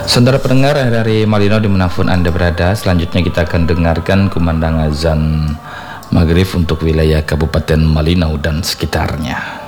Saudara pendengar dari Malinau dimanapun Anda berada, selanjutnya kita akan dengarkan kumandang azan maghrib untuk wilayah Kabupaten Malinau dan sekitarnya.